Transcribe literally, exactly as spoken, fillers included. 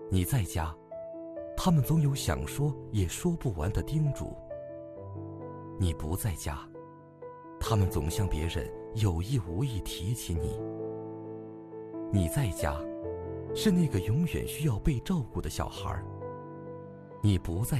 你在家，他们总有想说也说不完的叮嘱；你不在家，他们总向别人有意无意提起你。你在家，是那个永远需要被照顾的小孩；你不在